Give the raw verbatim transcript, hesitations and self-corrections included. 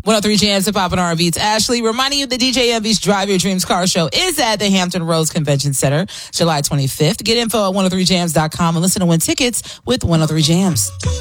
one oh three Jams, Hip Hop and R and B. It's Ashley reminding you the D J Envy's Drive Your Dreams Car Show is at the Hampton Roads Convention Center, July twenty-fifth. Get info at one oh three jams dot com and listen to win tickets with one oh three Jams.